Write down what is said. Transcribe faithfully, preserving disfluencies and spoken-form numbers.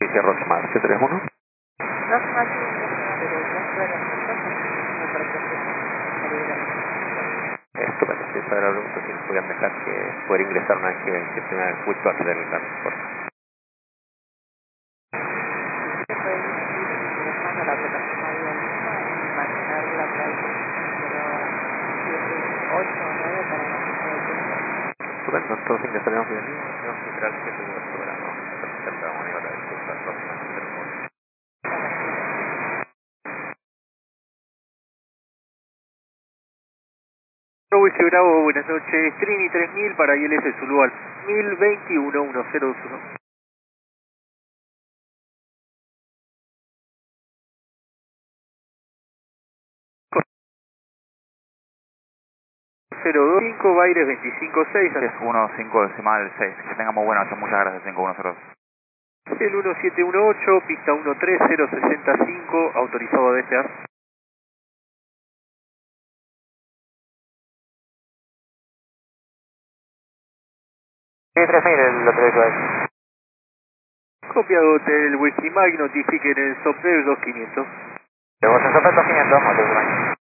Dice Rockmar, ¿C treinta y uno? Rockmar, pero ya fuera me parece que Estupendo, si esa era la pregunta, si nos podían dejar que poder ingresar una vez que, que tenga el pulso antes del transporte. se puede ir ingresando a la plataforma de la misma y manejar la calle número siete, ocho o nueve para la misma de tiempo. Estupendo, entonces ingresaremos bien. Tenemos que esperar que se dure sobre no representar la moneda del pulso al Rockmar, C treinta y uno. Whisky Bravo, buenas noches. Trini tres mil para I L S Zulu al mil veintiuno, uno cero uno. cero dos cinco, Baires veinticinco seis. uno cinco decimal seis. Que tengamos buena noche. Muchas gracias, cinco uno cero dos. El uno siete uno ocho, pista uno tres cero sesenta y cinco, autorizado de este A. Sí, tres mil el otro día. Copiado del Whisky Mike, notifiquen el S O P del dos quinientos. Tenemos en Sopet dos quinientos,